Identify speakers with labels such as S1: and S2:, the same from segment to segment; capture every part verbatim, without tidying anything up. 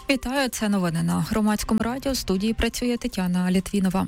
S1: Вітаю, це новини на Громадському радіо. В студії працює Тетяна Літвінова.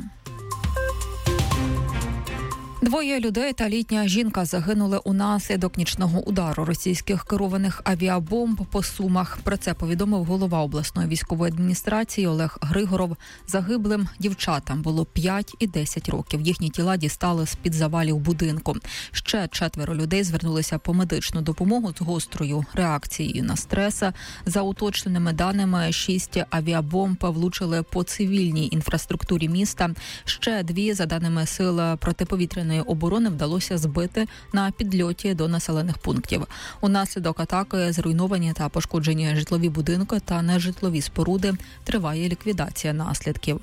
S1: Двоє людей та літня жінка загинули унаслідок нічного удару російських керованих авіабомб по Сумах. Про це повідомив голова обласної військової адміністрації Олег Григоров. Загиблим дівчатам було п'ять і десять років. Їхні тіла дістали з-під завалів будинку. Ще четверо людей звернулися по медичну допомогу з гострою реакцією на стрес. За уточненими даними, шість авіабомб влучили по цивільній інфраструктурі міста. Ще дві, за даними сил протиповітряної оборони, вдалося збити на підльоті до населених пунктів. Унаслідок атаки зруйновані та пошкоджені житлові будинки та нежитлові споруди. Триває ліквідація наслідків.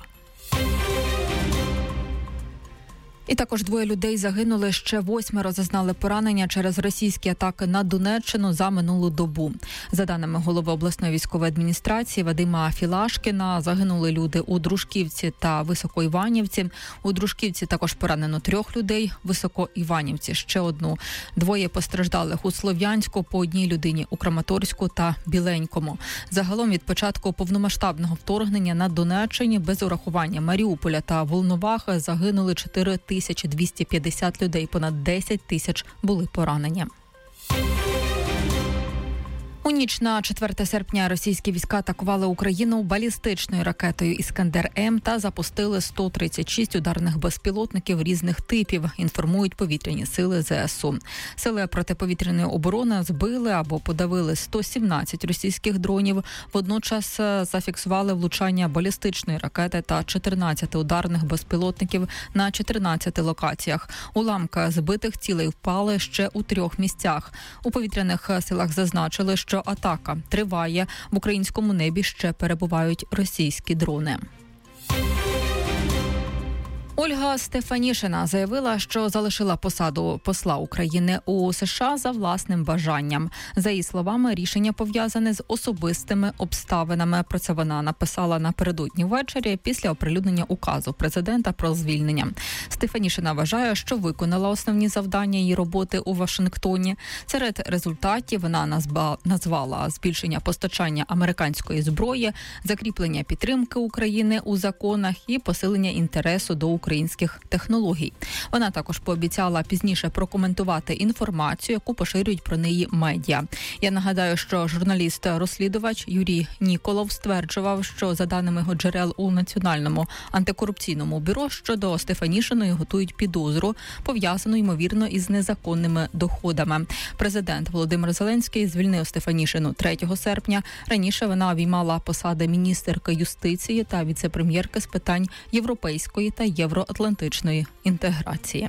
S1: І також двоє людей загинули, ще восьмеро зазнали поранення через російські атаки на Донеччину за минулу добу. За даними голови обласної військової адміністрації Вадима Філашкіна, загинули люди у Дружківці та Високоіванівці. У Дружківці також поранено трьох людей, в Високоіванівці ще одну. Двоє постраждалих у Слов'янську, по одній людині у Краматорську та Біленькому. Загалом від початку повномасштабного вторгнення на Донеччині без урахування Маріуполя та Волновахи загинули чотири тисячі двісті п'ятдесят людей, понад десять тисяч були поранені. У ніч на четверте серпня російські війська атакували Україну балістичною ракетою «Іскандер-М» та запустили сто тридцять шість ударних безпілотників різних типів, інформують повітряні сили ЗСУ. Сили протиповітряної оборони збили або подавили сто сімнадцять російських дронів. Водночас зафіксували влучання балістичної ракети та чотирнадцять ударних безпілотників на чотирнадцяти локаціях. Уламки збитих цілей впали ще у трьох місцях. У повітряних силах зазначили, що атака триває. В українському небі ще перебувають російські дрони. Ольга Стефанішина заявила, що залишила посаду посла України у США за власним бажанням. За її словами, рішення пов'язане з особистими обставинами. Про це вона написала напередодні ввечері після оприлюднення указу президента про звільнення. Стефанішина вважає, що виконала основні завдання її роботи у Вашингтоні. Серед результатів вона назвала збільшення постачання американської зброї, закріплення підтримки України у законах і посилення інтересу до України. Українських технологій. Вона також пообіцяла пізніше прокоментувати інформацію, яку поширюють про неї медіа. Я нагадаю, що журналіст-розслідувач Юрій Ніколов стверджував, що за даними його джерел у Національному антикорупційному бюро щодо Стефанішиної готують підозру, пов'язану, ймовірно, із незаконними доходами. Президент Володимир Зеленський звільнив Стефанішину третього серпня. Раніше вона обіймала посади міністерки юстиції та віце-прем'єрки з питань європейської та євро атлантичної інтеграції.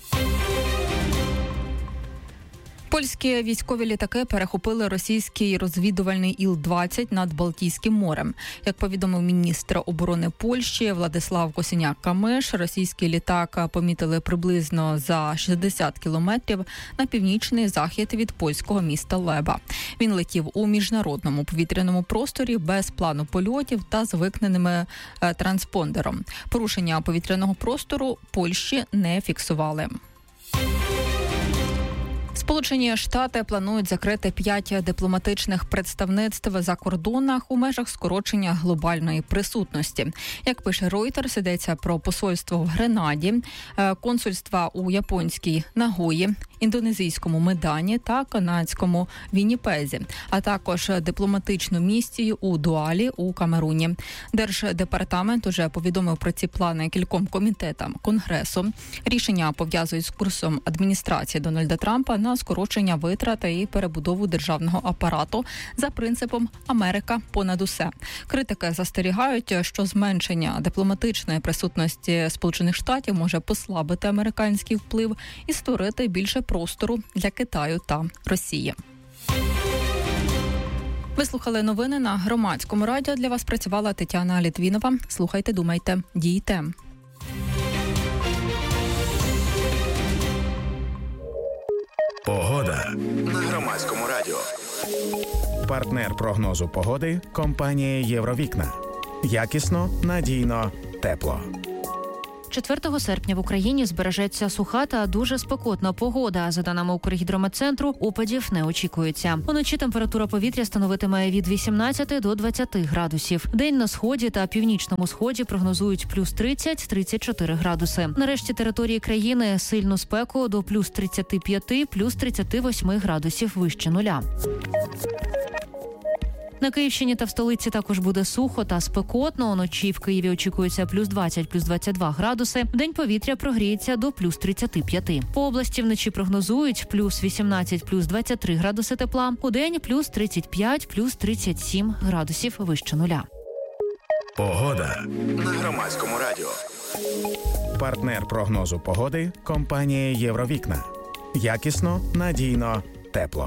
S1: Польські військові літаки перехопили російський розвідувальний Іл двадцять над Балтійським морем. Як повідомив міністр оборони Польщі Владислав Косіняк-Камиш, російський літак помітили приблизно за шістдесят кілометрів на північний захід від польського міста Леба. Він летів у міжнародному повітряному просторі без плану польотів та з викненими е, транспондером. Порушення повітряного простору Польщі не фіксували. Сполучені Штати планують закрити п'ять дипломатичних представництв за кордонах у межах скорочення глобальної присутності. Як пише Reuters, йдеться про посольство в Гренаді, консульства у японській Нагої, індонезійському Медані та канадському Вінніпезі, а також дипломатичну місію у Дуалі у Камеруні. Держдепартамент уже повідомив про ці плани кільком комітетам Конгресу. Рішення пов'язують з курсом адміністрації Дональда Трампа на скорочення витрат і перебудову державного апарату за принципом «Америка понад усе». Критики застерігають, що зменшення дипломатичної присутності Сполучених Штатів може послабити американський вплив і створити більше простору для Китаю та Росії. Ви слухали новини на Громадському радіо. Для вас працювала Тетяна Літвінова. Слухайте, думайте, дійте.
S2: Погода на Громадському радіо. Партнер прогнозу погоди – компанія «Євровікна». Якісно, надійно, тепло.
S3: четвертого серпня в Україні збережеться суха та дуже спекотна погода. За даними Укргідрометцентру, опадів не очікується. Уночі температура повітря становитиме від вісімнадцяти до двадцяти градусів. День на сході та північному сході прогнозують плюс тридцять - тридцять чотири градуси. На решті території країни сильну спеку до плюс тридцяти п'яти - плюс тридцяти восьми градусів вище нуля. На Київщині та в столиці також буде сухо та спекотно. Уночі в Києві очікується плюс двадцять - плюс двадцять два градуси. Вдень повітря прогріється до плюс тридцяти п'яти. По області вночі прогнозують плюс вісімнадцять - плюс двадцять три градуси тепла. Удень плюс тридцять п'ять - плюс тридцять сім градусів вище нуля.
S2: Погода на Громадському радіо. Партнер прогнозу погоди – компанія «Євровікна». Якісно, надійно, тепло.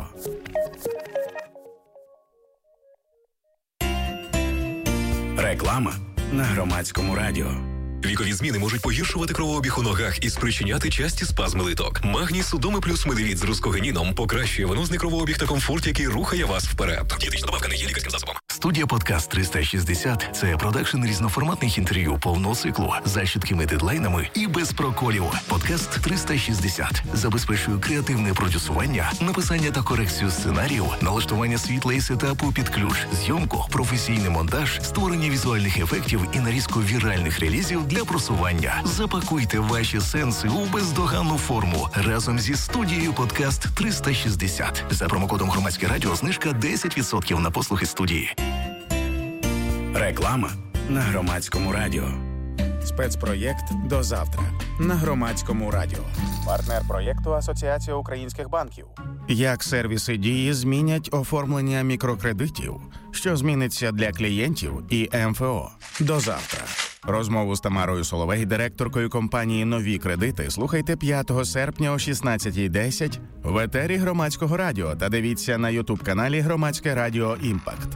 S2: Реклама на Громадському радіо.
S4: Вікові зміни можуть погіршувати кровообіг у ногах і спричиняти часті спазми литок. Магній Судоми плюс медивіт з рускогеніном покращує венозний кровообіг та комфорт, який рухає вас вперед. Дієтична добавка не є лікарським засобом.
S5: Студія «Подкаст триста шістдесят» – це продакшн різноформатних інтерв'ю повного циклу за чіткими дедлайнами і без проколів. «Подкаст триста шістдесят» забезпечує креативне продюсування, написання та корекцію сценарію, налаштування світла і сетапу під ключ, зйомку, професійний монтаж, створення візуальних ефектів і нарізку віральних релізів для просування. Запакуйте ваші сенси у бездоганну форму разом зі студією «Подкаст триста шістдесят». За промокодом «Громадське радіо» знижка десять відсотків на послуги студії.
S2: Реклама на Громадському радіо. Спецпроєкт «До завтра» на Громадському радіо. Партнер проєкту Асоціація українських банків. Як сервіси Дії змінять оформлення мікрокредитів? Що зміниться для клієнтів і ем еф о? До завтра. Розмову з Тамарою Соловей, директоркою компанії «Нові кредити», слухайте п'ятого серпня о шістнадцятій десять в етері Громадського радіо та дивіться на ютуб-каналі Громадське радіо «Імпакт».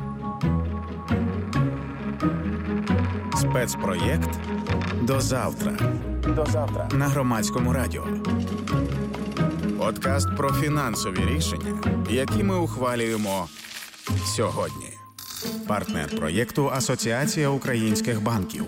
S2: Спецпроєкт «До завтра». До завтра на Громадському радіо. Подкаст про фінансові рішення, які ми ухвалюємо сьогодні. Партнер проєкту Асоціація українських банків.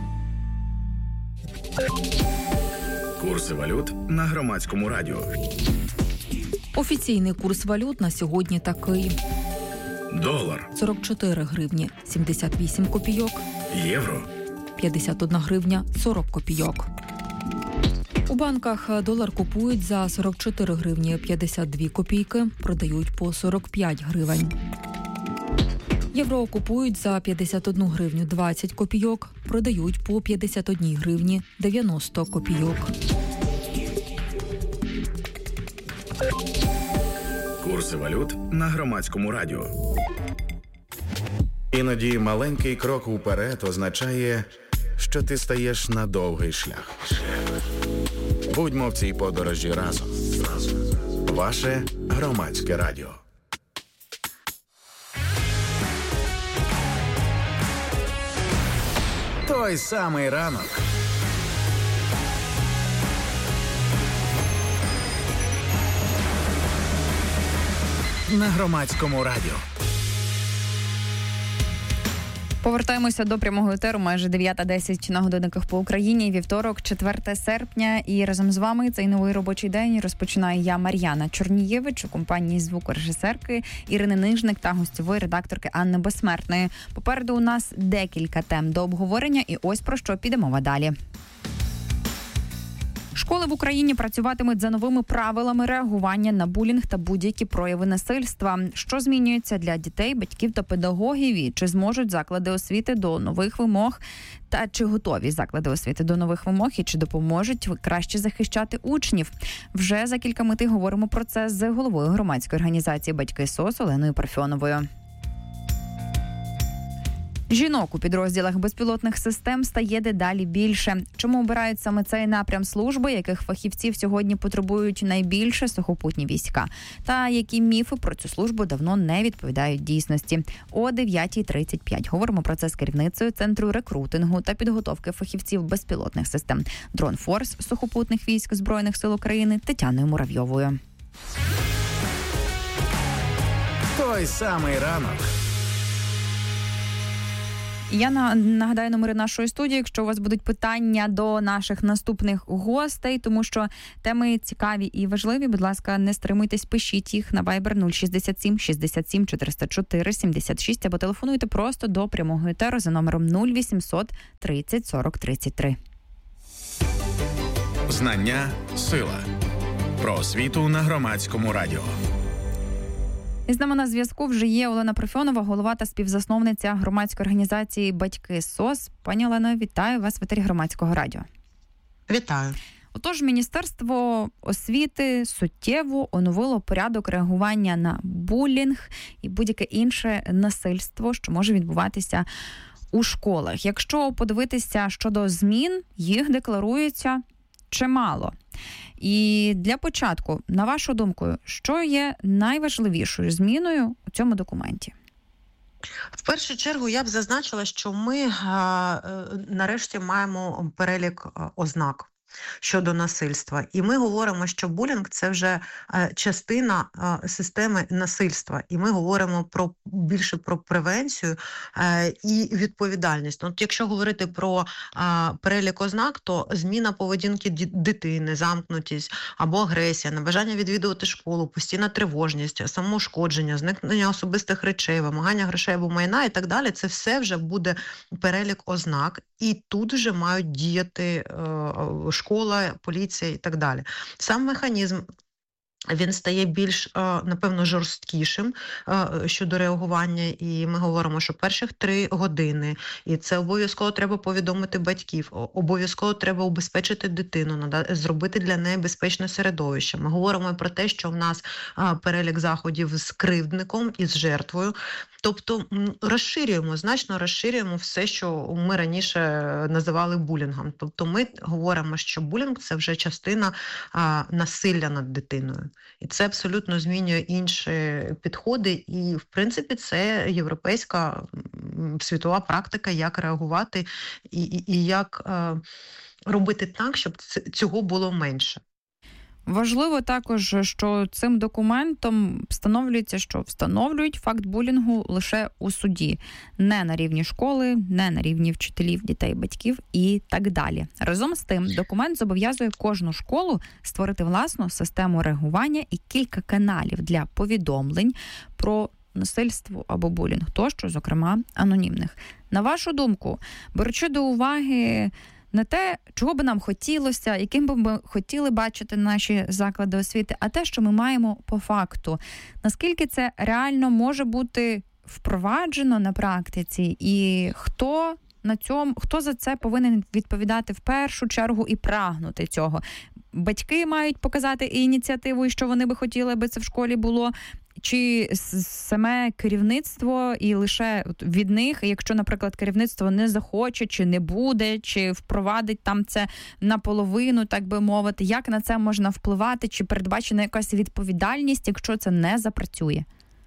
S2: Курси валют на Громадському радіо.
S1: Офіційний курс валют на сьогодні такий.
S2: Долар
S1: сорок чотири гривні сімдесят вісім копійок.
S2: Євро
S1: п'ятдесят одна гривня сорок копійок. У банках долар купують за сорок чотири гривні п'ятдесят дві копійки, продають по сорок п'ять гривень. Євро купують за п'ятдесят одну гривню двадцять копійок, продають по п'ятдесят одні гривні дев'яносто копійок.
S2: Курси валют на Громадському радіо. Іноді маленький крок уперед означає, що ти стаєш на довгий шлях. Будьмо в цій подорожі разом. Ваше Громадське радіо. Той самий ранок. На Громадському радіо.
S6: Повертаємося до прямого етеру. Майже дев'ята десять на годинниках по Україні. Вівторок, четверте серпня. І разом з вами цей новий робочий день розпочинаю я, Мар'яна Чорнієвич, у компанії звукорежисерки Ірини Нижник та гостьової редакторки Анни Безсмертної. Попереду у нас декілька тем до обговорення, і ось про що піде мова далі. Школи в Україні працюватимуть за новими правилами реагування на булінг та будь-які прояви насильства. Що змінюється для дітей, батьків та педагогів, і чи зможуть заклади освіти до нових вимог, та чи готові заклади освіти до нових вимог, і чи допоможуть краще захищати учнів? Вже за кілька митей говоримо про це з головою громадської організації «Батьки СОС» Оленою Парфьоновою. Жінок у підрозділах безпілотних систем стає дедалі більше. Чому обирають саме цей напрям служби, яких фахівців сьогодні потребують найбільше сухопутні війська? Та які міфи про цю службу давно не відповідають дійсності? О дев'ятій тридцять п'ять говоримо про це з керівницею Центру рекрутингу та підготовки фахівців безпілотних систем «Дронфорс» сухопутних військ Збройних сил України Тетяною Муравйовою.
S2: Той самий ранок.
S6: Я нагадаю номери нашої студії, якщо у вас будуть питання до наших наступних гостей, тому що теми цікаві і важливі. Будь ласка, не стримуйтесь, пишіть їх на Viber нуль шістдесят сім шістдесят сім чотириста чотири сімдесят шість або телефонуйте просто до прямого етеру за номером нуль вісімсот тридцять сорок тридцять три.
S2: Знання – сила. Про освіту на Громадському радіо.
S6: І з нами на зв'язку вже є Олена Парфьонова, голова та співзасновниця громадської організації «Батьки СОС». Пані Олено, вітаю вас в етері Громадського радіо.
S7: Вітаю.
S6: Отож, Міністерство освіти суттєво оновило порядок реагування на булінг і будь-яке інше насильство, що може відбуватися у школах. Якщо подивитися щодо змін, їх декларується чимало. І для початку, на вашу думку, що є найважливішою зміною у цьому документі?
S7: В першу чергу я б зазначила, що ми а, нарешті маємо перелік ознак щодо насильства. І ми говоримо, що булінг – це вже частина системи насильства. І ми говоримо про більше про превенцію і відповідальність. От якщо говорити про перелік ознак, то зміна поведінки дитини, замкнутість або агресія, небажання відвідувати школу, постійна тривожність, самоушкодження, зникнення особистих речей, вимагання грошей або майна і так далі – це все вже буде перелік ознак. І тут вже мають діяти школа, поліція і так далі. Сам механізм, він стає більш, напевно, жорсткішим щодо реагування, і ми говоримо, що перших три години, і це обов'язково треба повідомити батьків, обов'язково треба убезпечити дитину, зробити для неї безпечне середовище. Ми говоримо про те, що в нас перелік заходів з кривдником і з жертвою, тобто розширюємо, значно розширюємо все, що ми раніше називали булінгом. Тобто ми говоримо, що булінг – це вже частина насилля над дитиною. І це абсолютно змінює інші підходи. І, в принципі, це європейська світова практика, як реагувати і, і, і як е, робити так, щоб цього було менше.
S6: Важливо також, що цим документом встановлюється, що встановлюють факт булінгу лише у суді. Не на рівні школи, не на рівні вчителів, дітей, батьків і так далі. Разом з тим, документ зобов'язує кожну школу створити власну систему реагування і кілька каналів для повідомлень про насильство або булінг, тощо, зокрема, анонімних. На вашу думку, беручи до уваги не те, чого би нам хотілося, яким би ми хотіли бачити наші заклади освіти, а те, що ми маємо по факту. Наскільки це реально може бути впроваджено на практиці, і хто на цьому, хто за це повинен відповідати в першу чергу і прагнути цього? Батьки мають показати ініціативу, і що вони би хотіли, аби це в школі було, чи саме керівництво і лише від них, якщо, наприклад, керівництво не захоче, чи не буде, чи впровадить там це наполовину, так би мовити, як на це можна впливати, чи передбачена якась відповідальність, якщо це не запрацює?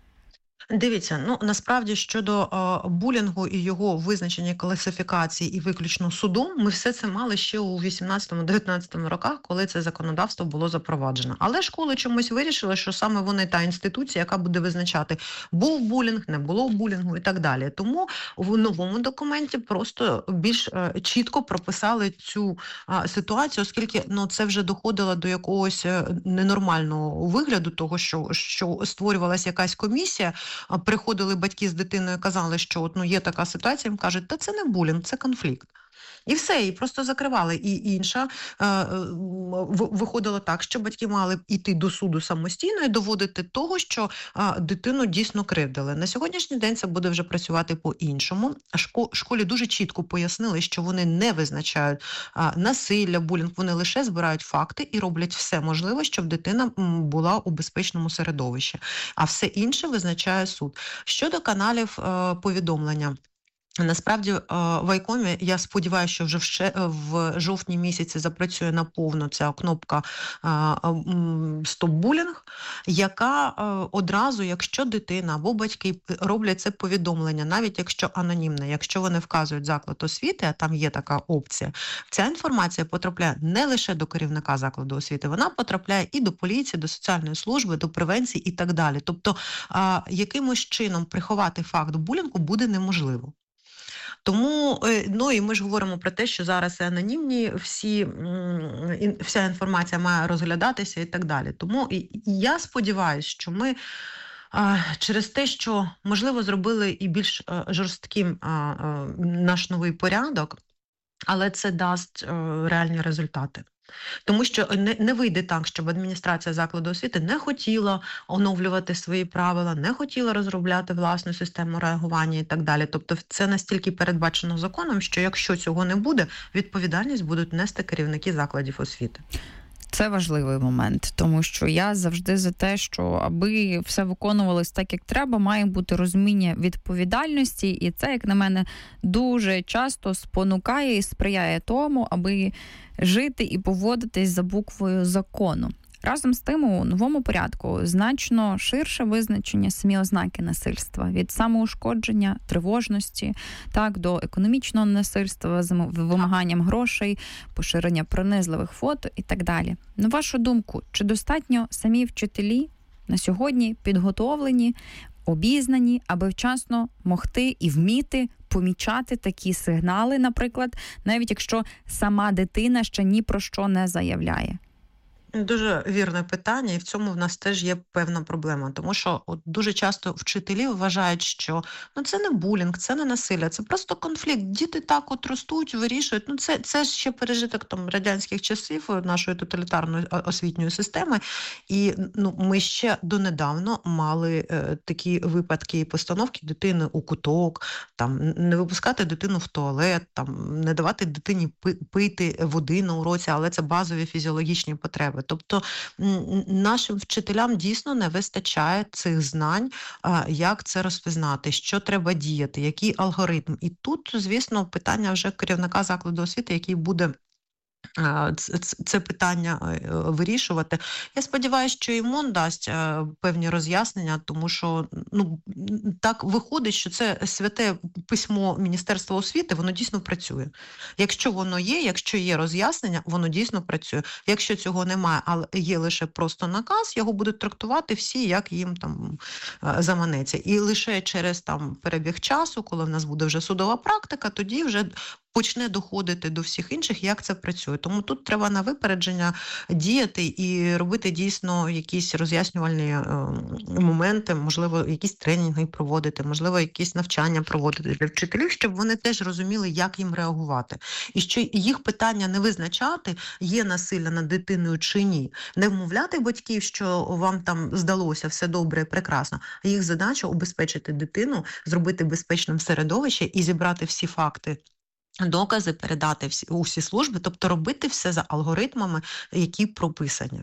S7: Дивіться, ну насправді щодо е, булінгу і його визначення, класифікації і виключно судом, ми все це мали ще у вісімнадцятому-дев'ятнадцятому роках, коли це законодавство було запроваджено. Але школи чомусь вирішили, що саме вони та інституція, яка буде визначати, був булінг, не було булінгу і так далі. Тому в новому документі просто більш е, чітко прописали цю е, ситуацію, оскільки ну це вже доходило до якогось ненормального вигляду, того, що, що створювалася якась комісія. Приходили батьки з дитиною і казали, що от, ну, є така ситуація, їм кажуть, та це не булінг, це конфлікт. І все, і просто закривали. І інша е, виходило так, що батьки мали б іти до суду самостійно і доводити того, що е, дитину дійсно кривдили. На сьогоднішній день це буде вже працювати по-іншому. Шко, школі дуже чітко пояснили, що вони не визначають е, насилля, булінг, вони лише збирають факти і роблять все можливе, щоб дитина була у безпечному середовищі. А все інше визначає суд. Щодо каналів е, повідомлення. Насправді, в Айкомі, я сподіваюся, що вже в жовтні місяці запрацює наповну ця кнопка «Стоп булінг», яка одразу, якщо дитина або батьки роблять це повідомлення, навіть якщо анонімне, якщо вони вказують заклад освіти, а там є така опція, ця інформація потрапляє не лише до керівника закладу освіти, вона потрапляє і до поліції, до соціальної служби, до превенції і так далі. Тобто, якимось чином приховати факт булінгу буде неможливо. Тому, ну і ми ж говоримо про те, що зараз анонімні всі, вся інформація має розглядатися і так далі. Тому і я сподіваюся, що ми через те, що, можливо, зробили і більш жорстким наш новий порядок, але це дасть реальні результати. Тому що не, не вийде так, щоб адміністрація закладу освіти не хотіла оновлювати свої правила, не хотіла розробляти власну систему реагування і так далі. Тобто це настільки передбачено законом, що якщо цього не буде, відповідальність будуть нести керівники закладів освіти.
S6: Це важливий момент, тому що я завжди за те, що аби все виконувалось так, як треба, має бути розуміння відповідальності, і це, як на мене, дуже часто спонукає і сприяє тому, аби жити і поводитись за буквою закону. Разом з тим, у новому порядку значно ширше визначення самі ознаки насильства. Від самоушкодження, тривожності, так, до економічного насильства з вимаганням грошей, поширення пронизливих фото і так далі. На вашу думку, чи достатньо самі вчителі на сьогодні підготовлені, обізнані, аби вчасно могти і вміти помічати такі сигнали, наприклад, навіть якщо сама дитина ще ні про що не заявляє?
S7: Дуже вірне питання, і в цьому в нас теж є певна проблема, тому що от дуже часто вчителі вважають, що ну це не булінг, це не насилля, це просто конфлікт. Діти так от ростуть, вирішують. Ну це, це ще пережиток там радянських часів нашої тоталітарної освітньої системи. І ну ми ще донедавно мали е, такі випадки і постановки дитини у куток, там не випускати дитину в туалет, там не давати дитині пити води на уроці, але це базові фізіологічні потреби. Тобто нашим вчителям дійсно не вистачає цих знань, як це розпізнати, що треба діяти, який алгоритм. І тут, звісно, питання вже керівника закладу освіти, який буде це питання вирішувати. Я сподіваюся, що і МОН дасть певні роз'яснення, тому що ну, так виходить, що це святе письмо Міністерства освіти, воно дійсно працює. Якщо воно є, якщо є роз'яснення, воно дійсно працює. Якщо цього немає, але є лише просто наказ, його будуть трактувати всі, як їм там заманеться. І лише через там перебіг часу, коли в нас буде вже судова практика, тоді вже почне доходити до всіх інших, як це працює. Тому тут треба на випередження діяти і робити дійсно якісь роз'яснювальні е, моменти, можливо, якісь тренінги проводити, можливо, якісь навчання проводити для вчителів, щоб вони теж розуміли, як їм реагувати. І що їх питання не визначати, є насилля над дитиною чи ні. Не вмовляти батьків, що вам там здалося все добре, прекрасно. А їх задача – убезпечити дитину, зробити безпечним середовище і зібрати всі факти, докази, передати всі, усі служби, тобто робити все за алгоритмами, які прописані.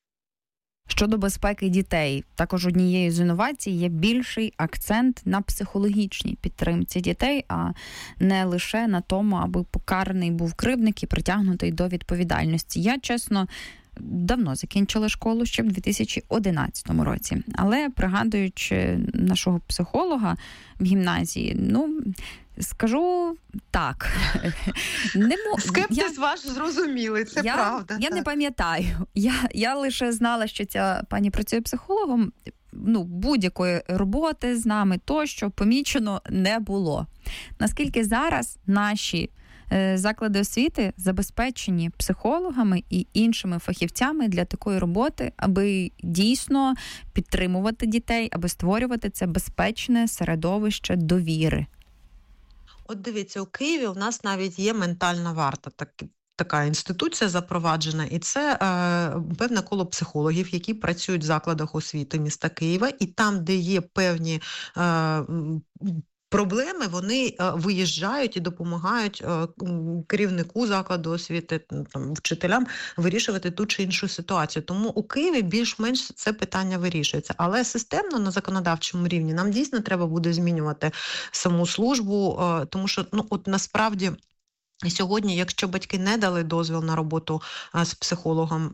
S6: Щодо безпеки дітей, також однією з інновацій є більший акцент на психологічній підтримці дітей, а не лише на тому, аби покараний був кривдник і притягнутий до відповідальності. Я, чесно, давно закінчила школу, ще в дві тисячі одинадцятому році. Але, пригадуючи нашого психолога в гімназії, ну, скажу так.
S7: Не мо... Скептиз я... ваш зрозумілий, це
S6: я,
S7: правда.
S6: Я
S7: так.
S6: не пам'ятаю. Я, я лише знала, що ця пані працює психологом. Ну, будь-якої роботи з нами тощо помічено не було. Наскільки зараз наші заклади освіти забезпечені психологами і іншими фахівцями для такої роботи, аби дійсно підтримувати дітей, аби створювати це безпечне середовище довіри?
S7: От дивіться, у Києві у нас навіть є ментальна варта, так, така інституція запроваджена, і це е, певне коло психологів, які працюють в закладах освіти міста Києва, і там, де є певні е, проблеми, вони виїжджають і допомагають керівнику закладу освіти, там, вчителям вирішувати ту чи іншу ситуацію. Тому у Києві більш-менш це питання вирішується. Але системно на законодавчому рівні нам дійсно треба буде змінювати саму службу, тому що ну от насправді Сьогодні, якщо батьки не дали дозвіл на роботу з психологом,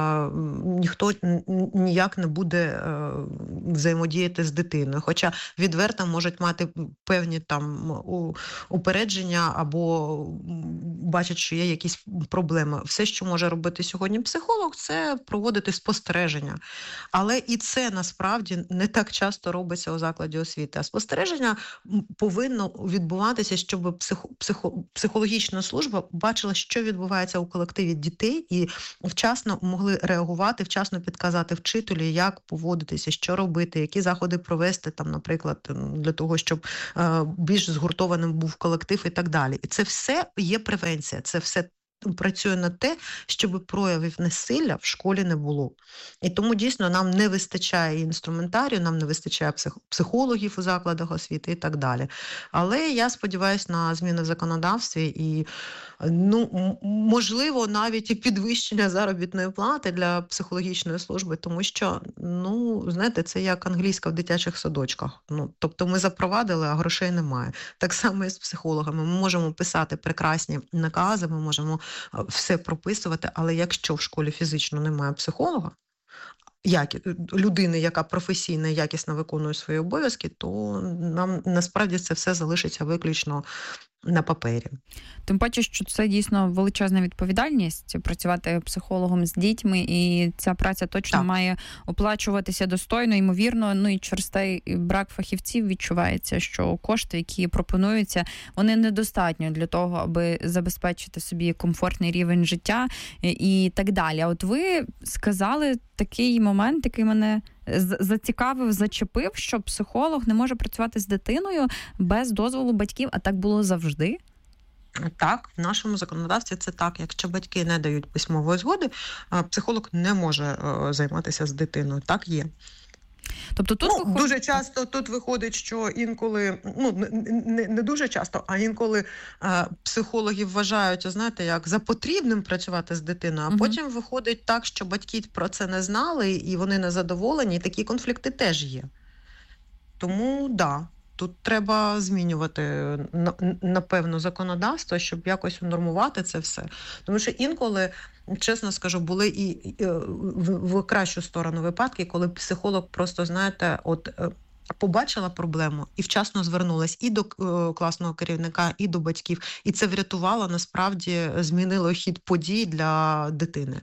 S7: ніхто ніяк не буде взаємодіяти з дитиною. Хоча відверто можуть мати певні там упередження або бачать, що є якісь проблеми. Все, що може робити сьогодні психолог, це проводити спостереження. Але і це насправді не так часто робиться у закладі освіти. А спостереження повинно відбуватися, щоб психо, психо, психологічна служба бачила, що відбувається у колективі дітей, і вчасно могли реагувати, вчасно підказати вчителю, як поводитися, що робити, які заходи провести, там, наприклад, для того, щоб е, більш згуртованим був колектив і так далі. І це все є превенція, це все працює на те, щоб проявів насилля в школі не було. І тому дійсно нам не вистачає інструментарію, нам не вистачає псих... психологів у закладах освіти і так далі. Але я сподіваюся на зміни в законодавстві і, ну, можливо, навіть і підвищення заробітної плати для психологічної служби, тому що, ну, знаєте, це як англійська в дитячих садочках. Ну, тобто ми запровадили, а грошей немає. Так само і з психологами. Ми можемо писати прекрасні накази, ми можемо все прописувати, але якщо в школі фізично немає психолога, як людини, яка професійно, якісно виконує свої обов'язки, то нам насправді це все залишиться виключно на папері.
S6: Тим паче, що це дійсно величезна відповідальність працювати психологом з дітьми, і ця праця точно так. має оплачуватися достойно, ймовірно, ну і через той брак фахівців відчувається, що кошти, які пропонуються, вони недостатньо для того, аби забезпечити собі комфортний рівень життя і так далі. А от ви сказали такий момент, який мене зацікавив, зачепив, що психолог не може працювати з дитиною без дозволу батьків, а так було завжди?
S7: Так, в нашому законодавстві це так. Якщо батьки не дають письмової згоди, психолог не може займатися з дитиною. Так є.
S6: Тобто тут
S7: ну,
S6: виходить...
S7: дуже часто тут виходить, що інколи, ну не, не дуже часто, а інколи е, психологи вважають, знаєте, як за потрібним працювати з дитиною, а угу. потім виходить так, що батьки про це не знали і вони не задоволені, і такі конфлікти теж є. Тому, да, тут треба змінювати, напевно, законодавство, щоб якось унормувати це все. Тому що інколи, чесно скажу, були і в кращу сторону випадки, коли психолог просто, знаєте, от побачила проблему і вчасно звернулась і до класного керівника, і до батьків. І це врятувало, насправді, змінило хід подій для дитини.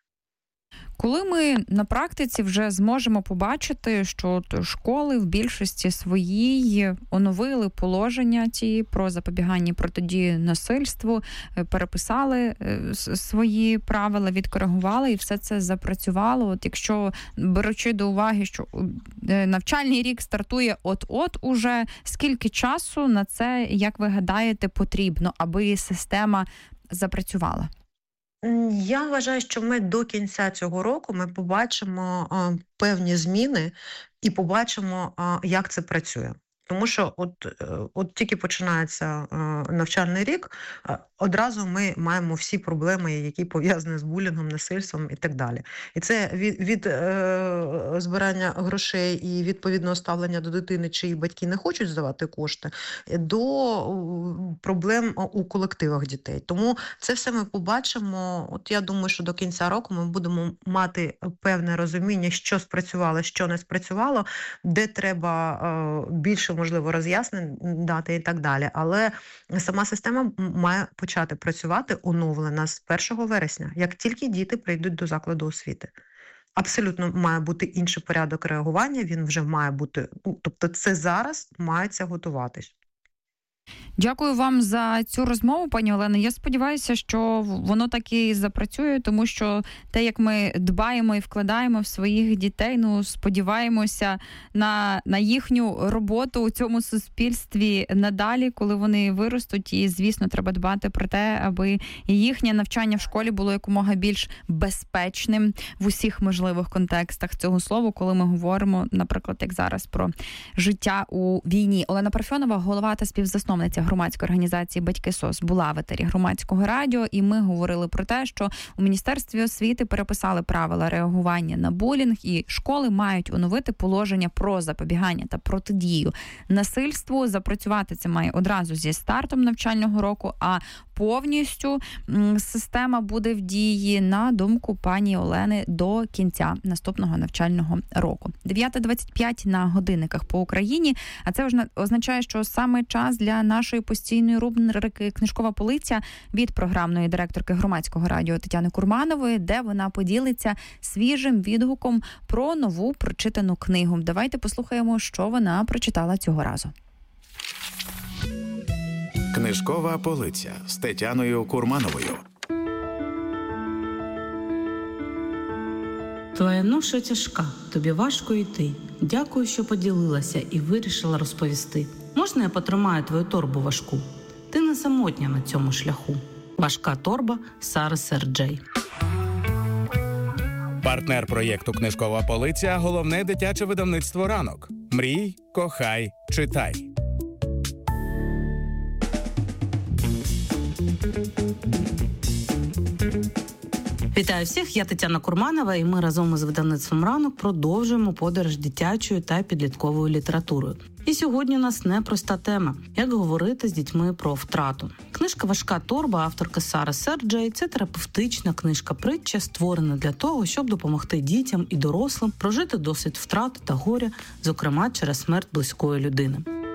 S6: Коли ми на практиці вже зможемо побачити, що школи в більшості своїй оновили положення ті про запобігання протидії насильству, переписали свої правила, відкоригували і все це запрацювало. От якщо, беручи до уваги, що навчальний рік стартує от-от уже, скільки часу на це, як ви гадаєте, потрібно, аби система запрацювала?
S7: Я вважаю, що ми до кінця цього року ми побачимо а, певні зміни і побачимо, а, як це працює. Тому що от, от тільки починається а, навчальний рік, а, одразу ми маємо всі проблеми, які пов'язані з булінгом, насильством і так далі. І це від, від е, збирання грошей і відповідного ставлення до дитини, чиї батьки не хочуть здавати кошти, до проблем у колективах дітей. Тому це все ми побачимо. От я думаю, що до кінця року ми будемо мати певне розуміння, що спрацювало, що не спрацювало, де треба е, більше, можливо, роз'яснень дати і так далі. Але сама система має почати працювати оновлена з першого вересня, як тільки діти прийдуть до закладу освіти. Абсолютно має бути інший порядок реагування, він вже має бути, тобто це зараз мається готуватись.
S6: Дякую вам за цю розмову, пані Олено. Я сподіваюся, що воно так і запрацює, тому що те, як ми дбаємо і вкладаємо в своїх дітей, ну, сподіваємося на, на їхню роботу у цьому суспільстві надалі, коли вони виростуть. І, звісно, треба дбати про те, аби їхнє навчання в школі було якомога більш безпечним в усіх можливих контекстах цього слова, коли ми говоримо, наприклад, як зараз, про життя у війні. Олена Парфьонова, голова та співзасновниця громадської організації «Батьки СОС», була в етері Громадського радіо, і ми говорили про те, що у Міністерстві освіти переписали правила реагування на булінг, і школи мають оновити положення про запобігання та протидію насильству. Запрацювати це має одразу зі стартом навчального року, а повністю система буде в дії, на думку пані Олени, до кінця наступного навчального року. дев'ята двадцять п'ять на годинниках по Україні, а це означає, що саме час для нашої постійної рубрики «Книжкова полиця» від програмної директорки Громадського радіо Тетяни Курманової, де вона поділиться свіжим відгуком про нову прочитану книгу. Давайте послухаємо, що вона прочитала цього разу.
S2: Книжкова полиця з Тетяною Курмановою.
S8: Твоя ноша тяжка, тобі важко йти. Дякую, що поділилася і вирішила розповісти. Можна я потримаю твою торбу важку? Ти не самотня на цьому шляху. Важка торба Сари Серджей.
S2: Партнер проєкту «Книжкова полиця» – головне дитяче видавництво «Ранок». Мрій, кохай, читай.
S8: Вітаю всіх, я Тетяна Курманова, і ми разом із видавництвом «Ранок» продовжуємо подорож дитячою та підлітковою літературою. І сьогодні у нас непроста тема – як говорити з дітьми про втрату. Книжка «Важка торба» авторки Сари Серджей – це терапевтична книжка-притча, створена для того, щоб допомогти дітям і дорослим прожити досвід втрати та горя, зокрема через смерть близької людини.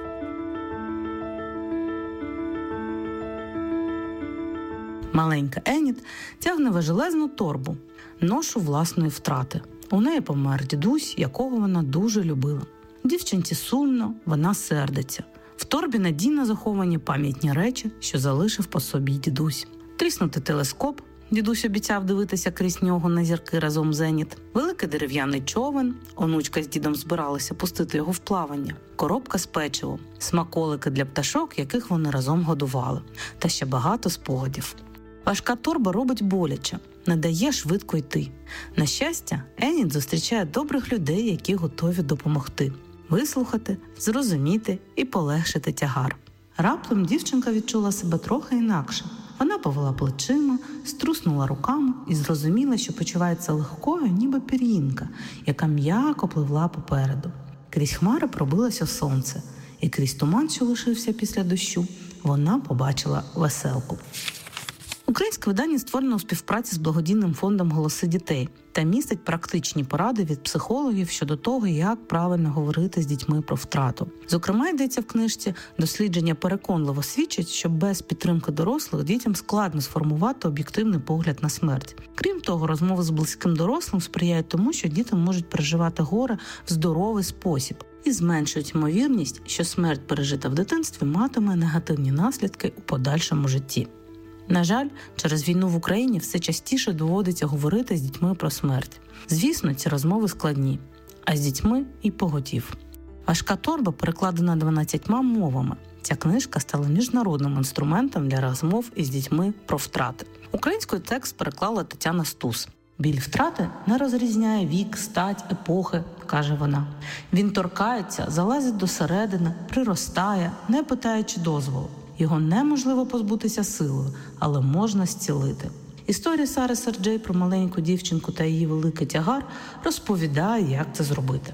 S8: Маленька Еніт тягне важелезну торбу, ношу власної втрати. У неї помер дідусь, якого вона дуже любила. Дівчинці сумно, вона сердиться. В торбі надійно заховані пам'ятні речі, що залишив по собі дідусь. Тріснутий телескоп, дідусь обіцяв дивитися крізь нього на зірки разом з Еніт. Великий дерев'яний човен, онучка з дідом збиралися пустити його в плавання. Коробка з печивом, смаколики для пташок, яких вони разом годували. Та ще багато спогадів. Важка торба робить боляче, не дає швидко йти. На щастя, Еніт зустрічає добрих людей, які готові допомогти. Вислухати, зрозуміти і полегшити тягар. Раптом дівчинка відчула себе трохи інакше. Вона повела плечима, струснула руками і зрозуміла, що почувається легкою, ніби пір'їнка, яка м'яко пливла попереду. Крізь хмари пробилося сонце, і крізь туман, що лишився після дощу, вона побачила веселку. Українське видання створено у співпраці з благодійним фондом «Голоси дітей» та містить практичні поради від психологів щодо того, як правильно говорити з дітьми про втрату. Зокрема, йдеться в книжці, дослідження переконливо свідчать, що без підтримки дорослих дітям складно сформувати об'єктивний погляд на смерть. Крім того, розмови з близьким дорослим сприяють тому, що діти можуть переживати горе в здоровий спосіб і зменшують ймовірність, що смерть, пережита в дитинстві, матиме негативні наслідки у подальшому житті. На жаль, через війну в Україні все частіше доводиться говорити з дітьми про смерть. Звісно, ці розмови складні, а з дітьми і поготів. Важка торба перекладена дванадцятьма мовами. Ця книжка стала міжнародним інструментом для розмов із дітьми про втрати. Українською текст переклала Тетяна Стус. Біль втрати не розрізняє вік, стать, епохи, каже вона. Він торкається, залазить досередини, приростає, не питаючи дозволу. Його неможливо позбутися силою, але можна зцілити. Історія Сари Серджей про маленьку дівчинку та її великий тягар розповідає, як це зробити.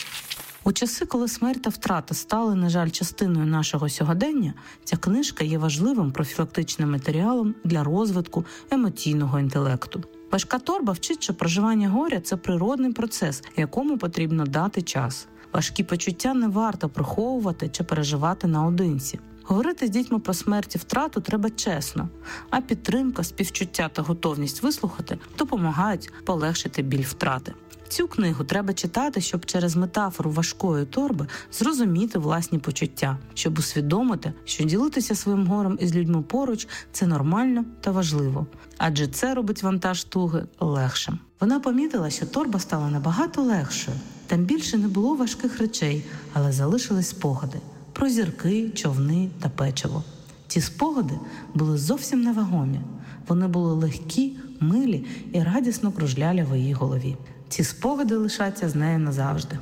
S8: У часи, коли смерть та втрата стали, на жаль, частиною нашого сьогодення, ця книжка є важливим профілактичним матеріалом для розвитку емоційного інтелекту. Важка торба вчить, що проживання горя – це природний процес, якому потрібно дати час. Важкі почуття не варто приховувати чи переживати наодинці. Говорити з дітьми про смерть і втрату треба чесно, а підтримка, співчуття та готовність вислухати допомагають полегшити біль втрати. Цю книгу треба читати, щоб через метафору важкої торби зрозуміти власні почуття, щоб усвідомити, що ділитися своїм горем із людьми поруч – це нормально та важливо, адже це робить вантаж туги легшим. Вона помітила, що торба стала набагато легшою. Там більше не було важких речей, але залишились спогади про зірки, човни та печиво. Ці спогади були зовсім невагомі. Вони були легкі, милі і радісно кружляли в її голові. Ці спогади лишаться з нею назавжди.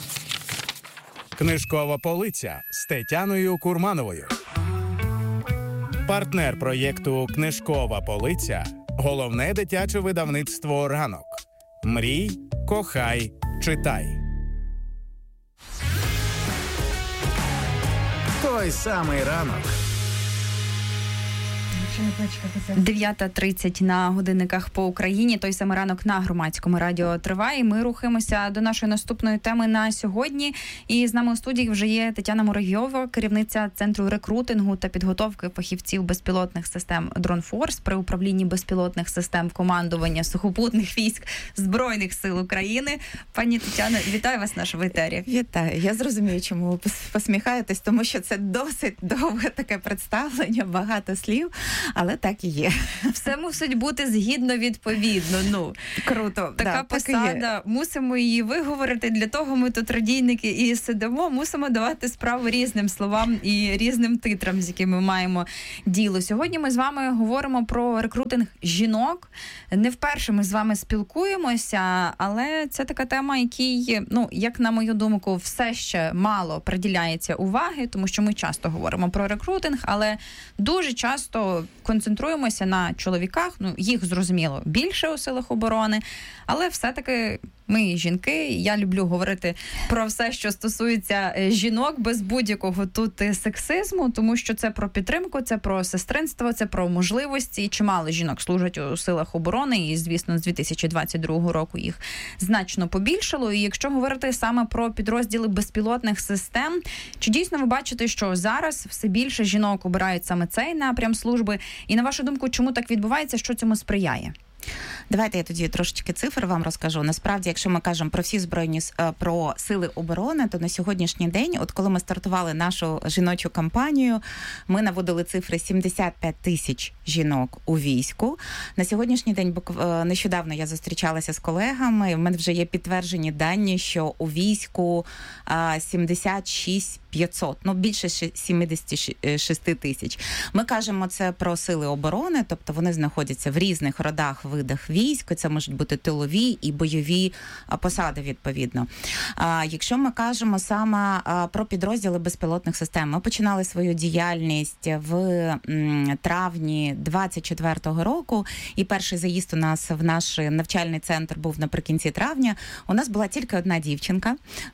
S2: Книжкова полиця з Тетяною Курмановою. Партнер проєкту «Книжкова полиця» – головне дитяче видавництво «Ранок». Мрій, кохай, читай. Той самий ранок.
S6: дев'ята тридцять на годинниках по Україні. Той самий ранок на Громадському радіо триває. Ми рухаємося до нашої наступної теми на сьогодні. І з нами у студії вже є Тетяна Муравйова, керівниця Центру рекрутингу та підготовки фахівців безпілотних систем «Дронфорс» при управлінні безпілотних систем командування сухопутних військ Збройних сил України. Пані Тетяно, вітаю вас в нашому етері.
S9: Вітаю. Я зрозумію, чому ви посміхаєтесь, тому що це досить довге таке представлення, багато слів, але так і є.
S6: Все мусить бути згідно відповідно. Ну,
S9: круто.
S6: Така
S9: да,
S6: посада, мусимо її виговорити, для того ми тут радійники і сидимо, мусимо давати справу різним словам і різним титрам, з якими маємо діло. Сьогодні ми з вами говоримо про рекрутинг жінок. Не вперше ми з вами спілкуємося, але це така тема, якій, ну, як на мою думку, все ще мало приділяється уваги, тому що ми часто говоримо про рекрутинг, але дуже часто концентруємося на чоловіках, ну, їх, зрозуміло, більше у силах оборони, але все-таки ми жінки, я люблю говорити про все, що стосується жінок, без будь-якого тут сексизму, тому що це про підтримку, це про сестринство, це про можливості, і чимало жінок служать у силах оборони, і, звісно, з дві тисячі двадцять другого року їх значно побільшало. І якщо говорити саме про підрозділи безпілотних систем, чи дійсно ви бачите, що зараз все більше жінок обирають саме цей напрям служби? І, на вашу думку, чому так відбувається, що цьому сприяє?
S9: Давайте я тоді трошечки цифр вам розкажу. Насправді, якщо ми кажемо про всі збройні, про сили оборони, то на сьогоднішній день, от коли ми стартували нашу жіночу кампанію, ми наводили цифри сімдесят п'ять тисяч жінок у війську. На сьогоднішній день, нещодавно я зустрічалася з колегами, в мене вже є підтверджені дані, що у війську сімдесят шість п'ятсот, ну більше сімдесят шість тисяч. Ми кажемо це про сили оборони, тобто вони знаходяться в різних родах, видах військ, це можуть бути тилові і бойові посади, відповідно. Якщо ми кажемо саме про підрозділи безпілотних систем, ми починали свою діяльність в травні двадцять четвертого року, і перший заїзд у нас в наш навчальний центр був наприкінці травня. У нас була тільки одна дівчинка.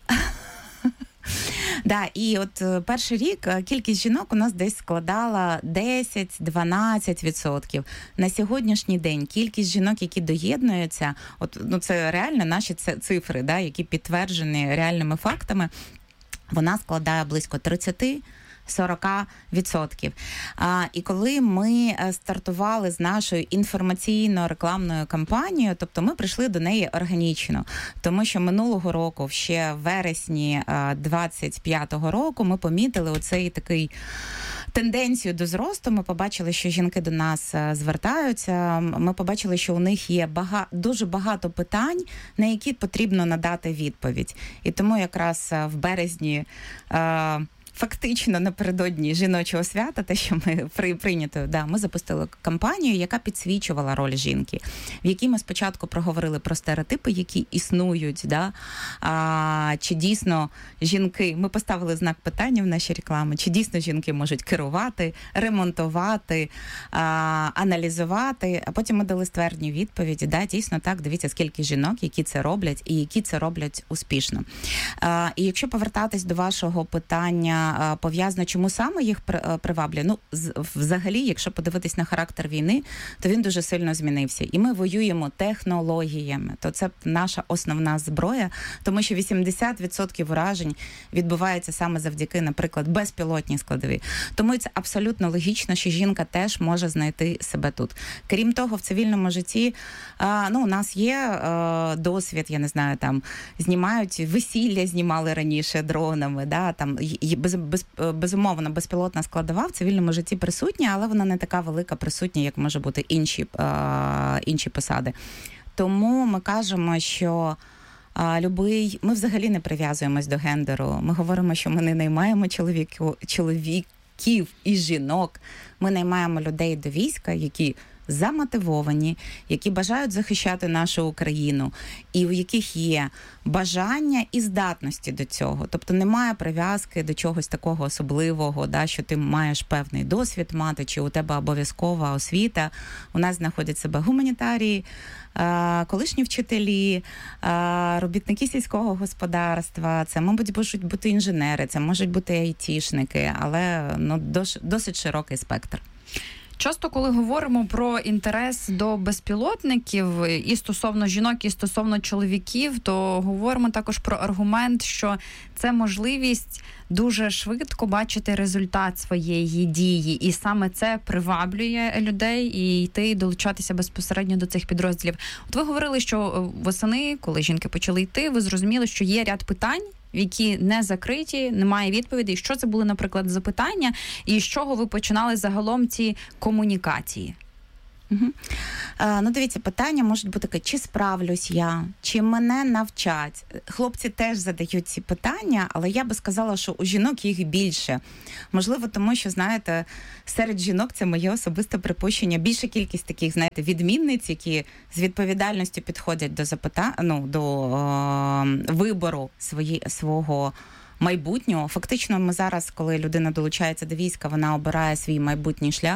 S9: Да, і от перший рік кількість жінок у нас десь складала десять-дванадцять відсотків. На сьогоднішній день кількість жінок, які доєднуються, от, ну це реально наші цифри, да, які підтверджені реальними фактами, вона складає близько тридцять-сорок відсотків. А, і коли ми стартували з нашою інформаційно-рекламною кампанією, тобто ми прийшли до неї органічно, тому що минулого року, ще в вересні двадцять п'ятого року, ми помітили оцей такий тенденцію до зросту. Ми побачили, що жінки до нас звертаються, ми побачили, що у них є бага... дуже багато питань, на які потрібно надати відповідь. І тому якраз в березні е... фактично напередодні жіночого свята, те, що ми при, прийнято, да, ми запустили кампанію, яка підсвічувала роль жінки, в якій ми спочатку проговорили про стереотипи, які існують, да, а, чи дійсно жінки, ми поставили знак питання в нашій рекламі, чи дійсно жінки можуть керувати, ремонтувати, а, аналізувати, а потім ми дали ствердні відповіді, да, дійсно так, дивіться, скільки жінок, які це роблять і які це роблять успішно. А, і якщо повертатись до вашого питання, пов'язано, чому саме їх приваблює. Ну, взагалі, якщо подивитись на характер війни, то він дуже сильно змінився. І ми воюємо технологіями. То це наша основна зброя, тому що вісімдесят відсотків уражень відбувається саме завдяки, наприклад, безпілотній складовій. Тому це абсолютно логічно, що жінка теж може знайти себе тут. Крім того, в цивільному житті, ну, у нас є досвід, я не знаю, там, знімають весілля, знімали раніше дронами, да, там, без, без, безумовно, безпілотна складова в цивільному житті присутня, але вона не така велика присутня, як може бути інші, е, інші посади. Тому ми кажемо, що е, любий, ми взагалі не прив'язуємось до гендеру. Ми говоримо, що ми не наймаємо чоловіків, чоловіків і жінок. Ми наймаємо людей до війська, які замотивовані, які бажають захищати нашу Україну, і у яких є бажання і здатності до цього. Тобто немає прив'язки до чогось такого особливого, да, що ти маєш певний досвід мати, чи у тебе обов'язкова освіта. У нас знаходять себе гуманітарії, колишні вчителі, робітники сільського господарства, це, мабуть, можуть бути інженери, це можуть бути айтішники, але ну, досить широкий спектр.
S6: Часто, коли говоримо про інтерес до безпілотників і стосовно жінок, і стосовно чоловіків, то говоримо також про аргумент, що це можливість дуже швидко бачити результат своєї дії. І саме це приваблює людей і йти, долучатися безпосередньо до цих підрозділів. От ви говорили, що восени, коли жінки почали йти, ви зрозуміли, що є ряд питань, які не закриті, немає відповідей. Що це були, наприклад, запитання, і з чого ви починали загалом ці комунікації?
S9: Угу. Е, ну, дивіться, питання можуть бути таке, чи справлюсь я, чи мене навчать. Хлопці теж задають ці питання, але я би сказала, що у жінок їх більше. Можливо, тому що, знаєте, серед жінок, це моє особисте припущення, більша кількість таких, знаєте, відмінниць, які з відповідальністю підходять до запита... ну, до е... вибору свої... свого майбутнього. Фактично, ми зараз, коли людина долучається до війська, вона обирає свій майбутній шлях.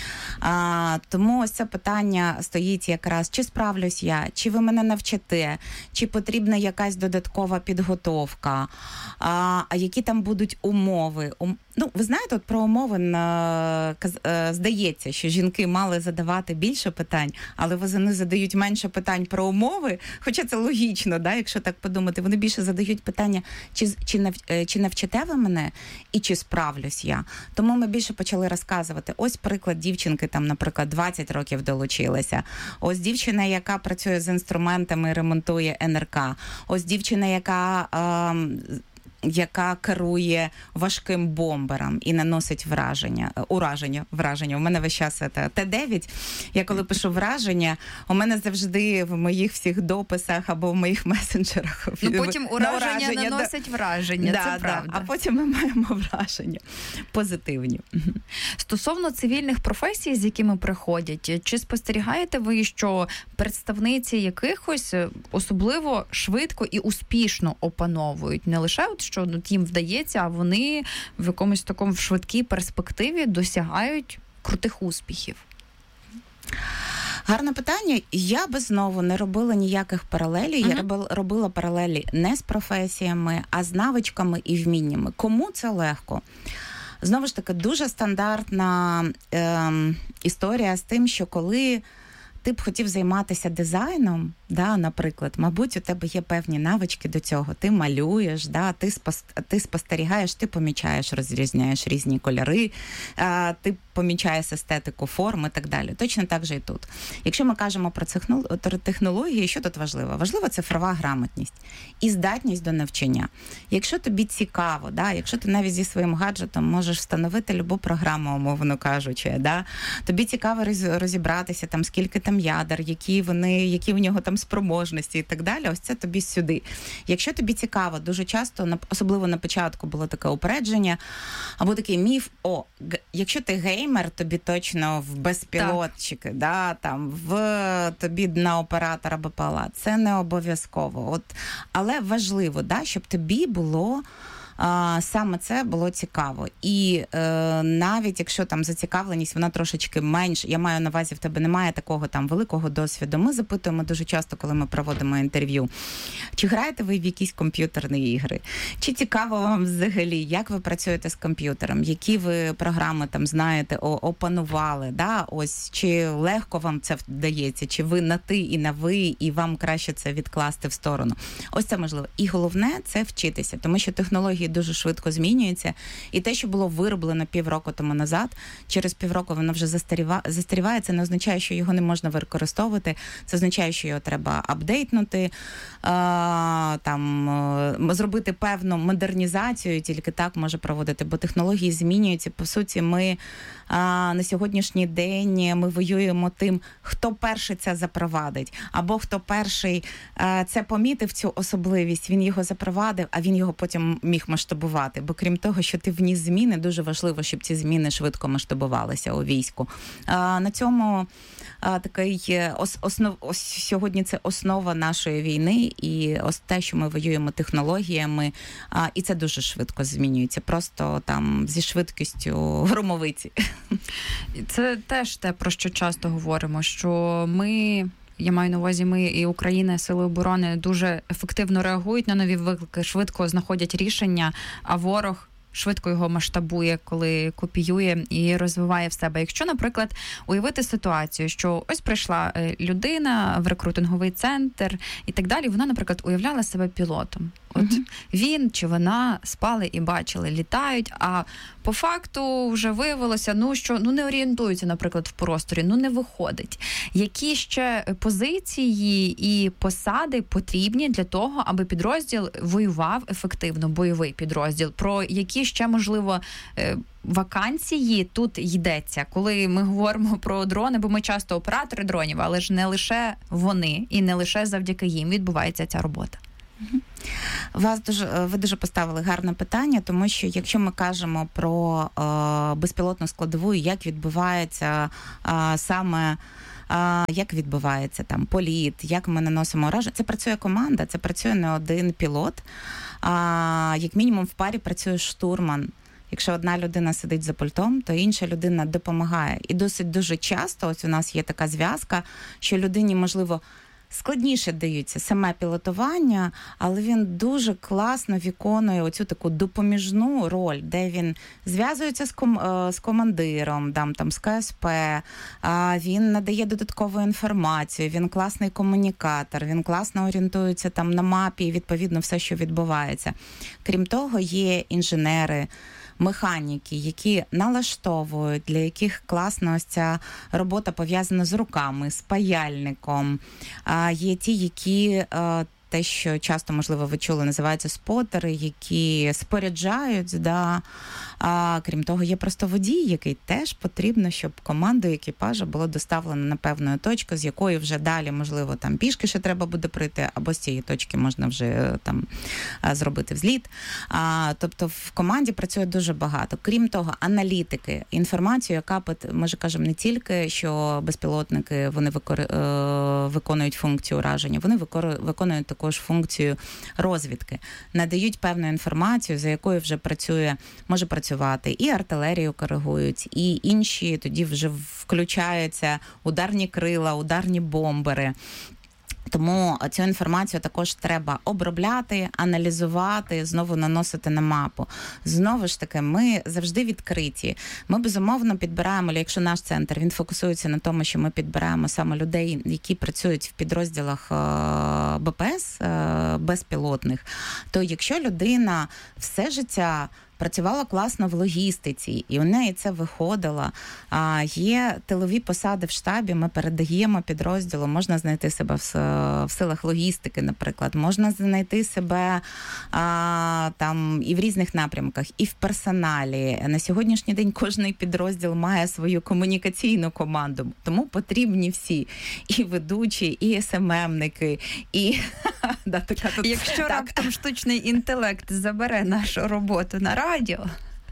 S9: А, тому ось це питання стоїть якраз, чи справлюсь я, чи ви мене навчите, чи потрібна якась додаткова підготовка, а, а які там будуть умови. Ум... Ну, ви знаєте, от про умови на... здається, що жінки мали задавати більше питань, але вони задають менше питань про умови, хоча це логічно, да, якщо так подумати. Вони більше задають питання, чи, чи, нав... чи навчите ви мене і чи справлюсь я. Тому ми більше почали розказувати. Ось приклад дівчинки, там, наприклад, двадцять років долучилася. Ось дівчина, яка працює з інструментами, ремонтує ен ер ка. Ось дівчина, яка... Е- яка керує важким бомбером і наносить враження, ураження, враження. У мене весь час це Т дев'ять. Я коли пишу враження, у мене завжди в моїх всіх дописах або в моїх месенджерах.
S6: Ну, потім ураження, ураження наносить да. враження,
S9: да,
S6: це
S9: да.
S6: правда.
S9: А потім ми маємо враження позитивні.
S6: Стосовно цивільних професій, з якими приходять, чи спостерігаєте ви, що представниці якихось особливо швидко і успішно опановують не лише от що їм вдається, а вони в якомусь такому швидкій перспективі досягають крутих успіхів?
S9: Гарне питання. Я би знову не робила ніяких паралелей. Uh-huh. Я робила паралелі не з професіями, а з навичками і вміннями. Кому це легко? Знову ж таки, дуже стандартна е, історія з тим, що коли ти б хотів займатися дизайном, да, наприклад, мабуть, у тебе є певні навички до цього. Ти малюєш, да, ти, спос, ти спостерігаєш, ти помічаєш, розрізняєш різні кольори, а, ти помічаєш естетику форм і так далі. Точно так же і тут. Якщо ми кажемо про технології, що тут важливо? Важлива цифрова грамотність і здатність до навчання. Якщо тобі цікаво, да, якщо ти навіть зі своїм гаджетом можеш встановити любу програму, умовно кажучи, да, тобі цікаво розібратися, там, скільки там ядер, які вони, які в нього там спроможності і так далі, ось це тобі сюди. Якщо тобі цікаво, дуже часто, особливо на початку було таке упередження, або такий міф, о, г- якщо ти геймер, тобі точно в безпілотчики, да, там, в тобі на оператора Б П Л А. Це не обов'язково. От, але важливо, да, щоб тобі було А, саме це було цікаво. І е, навіть якщо там зацікавленість, вона трошечки менш, я маю на увазі, в тебе немає такого там великого досвіду. Ми запитуємо дуже часто, коли ми проводимо інтерв'ю, чи граєте ви в якісь комп'ютерні ігри? Чи цікаво вам взагалі, як ви працюєте з комп'ютером? Які ви програми там знаєте, опанували? Да? Ось, чи легко вам це вдається? Чи ви на ти і на ви, і вам краще це відкласти в сторону? Ось це можливо. І головне – це вчитися, тому що технології дуже швидко змінюється. І те, що було вироблено півроку тому назад, через півроку воно вже застаріва... застаріває. Це не означає, що його не можна використовувати. Це означає, що його треба апдейтнути, а, там, зробити певну модернізацію, тільки так може проводити, бо технології змінюються. По суті, ми а, на сьогоднішній день ми воюємо тим, хто перший це запровадить, або хто перший а, це помітив, цю особливість, він його запровадив, а він його потім міг масштабувати. Бо крім того, що ти вніс зміни, дуже важливо, щоб ці зміни швидко масштабувалися у війську. А, на цьому а, такий ос, основ, ось сьогодні це основа нашої війни, і ось те, що ми воюємо технологіями, а, і це дуже швидко змінюється. Просто там зі швидкістю громовиці.
S6: Це теж те, про що часто говоримо, що ми... Я маю на увазі, ми і Україна, Сили оборони дуже ефективно реагують на нові виклики, швидко знаходять рішення, а ворог швидко його масштабує, коли копіює і розвиває в себе. Якщо, наприклад, уявити ситуацію, що ось прийшла людина в рекрутинговий центр і так далі, вона, наприклад, уявляла себе пілотом. От mm-hmm. він чи вона спали і бачили, літають, а по факту вже виявилося, ну, що ну, не орієнтуються, наприклад, в просторі, ну не виходить. Які ще позиції і посади потрібні для того, аби підрозділ воював ефективно, бойовий підрозділ? Про які ще, можливо, вакансії тут йдеться, коли ми говоримо про дрони, бо ми часто оператори дронів, але ж не лише вони і не лише завдяки їм відбувається ця робота.
S9: Вас дуже, ви дуже поставили гарне питання, тому що якщо ми кажемо про е, безпілотну складову, як відбувається е, саме е, як відбувається там політ, як ми наносимо ураження, це працює команда, це працює не один пілот, е, як мінімум в парі працює штурман. Якщо одна людина сидить за пультом, то інша людина допомагає. І досить дуже часто, ось у нас є така зв'язка, що людині, можливо, складніше дається саме пілотування, але він дуже класно виконує оцю таку допоміжну роль, де він зв'язується з, ком- з командиром, там, там, з КСП, він надає додаткову інформацію, він класний комунікатор, він класно орієнтується там на мапі і, відповідно, все, що відбувається. Крім того, є інженери, механіки, які налаштовують, для яких класна ось ця робота пов'язана з руками, з паяльником. А є ті, які те, що часто, можливо, ви чули, називаються спотери, які споряджають, да. А крім того, є просто водій, який теж потрібно, щоб команду екіпажа було доставлено на певну точку, з якої вже далі, можливо, там пішки ще треба буде прийти, або з цієї точки можна вже там зробити взліт. А, тобто в команді працює дуже багато. Крім того, аналітики, інформацію, яка, ми ж кажемо, не тільки, що безпілотники, вони викор... виконують функцію ураження, вони викор... виконують також функцію розвідки, надають певну інформацію, за якою вже працює, може працювати і артилерію коригують, і інші тоді вже включаються ударні крила, ударні бомбери. Тому цю інформацію також треба обробляти, аналізувати, знову наносити на мапу. Знову ж таки, ми завжди відкриті. Ми, безумовно, підбираємо, якщо наш центр, він фокусується на тому, що ми підбираємо саме людей, які працюють в підрозділах БПС, безпілотних, то якщо людина все життя працювала класно в логістиці, і у неї це виходило. А, є тилові посади в штабі, ми передаємо підрозділу, можна знайти себе в, в силах логістики, наприклад, можна знайти себе а, там і в різних напрямках, і в персоналі. На сьогоднішній день кожний підрозділ має свою комунікаційну команду, тому потрібні всі, і ведучі, і ес ем емники, і...
S6: Якщо раптом штучний інтелект забере нашу роботу на радіо,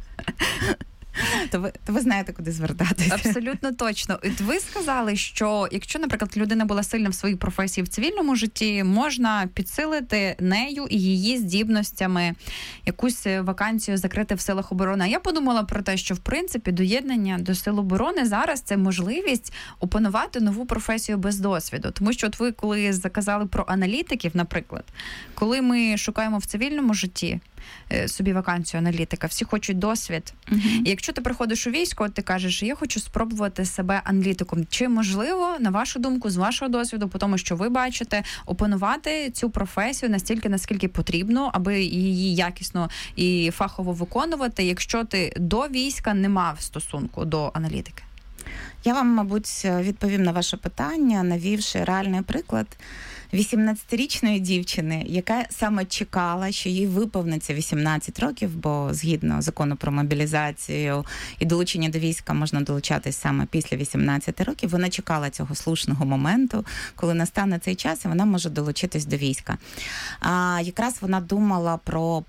S9: то ви, то ви знаєте, куди звертатися.
S6: Абсолютно точно. Ви сказали, що якщо, наприклад, людина була сильна в своїй професії в цивільному житті, можна підсилити нею і її здібностями якусь вакансію закрити в силах оборони. А я подумала про те, що, в принципі, доєднання до сил оборони зараз це можливість опанувати нову професію без досвіду. Тому що от ви, коли заказали про аналітиків, наприклад, коли ми шукаємо в цивільному житті собі вакансію аналітика, всі хочуть досвід. Uh-huh. І якщо ти приходиш у військо, ти кажеш, я хочу спробувати себе аналітиком. Чи можливо, на вашу думку, з вашого досвіду, по тому, що ви бачите, опанувати цю професію настільки, наскільки потрібно, аби її якісно і фахово виконувати, якщо ти до війська не мав стосунку до аналітики?
S9: Я вам, мабуть, відповім на ваше питання, навівши реальний приклад вісімнадцятирічної дівчини, яка саме чекала, що їй виповниться вісімнадцять років, бо згідно закону про мобілізацію і долучення до війська можна долучатись саме після вісімнадцяти років. Вона чекала цього слушного моменту, коли настане цей час, і вона може долучитись до війська. А якраз вона думала про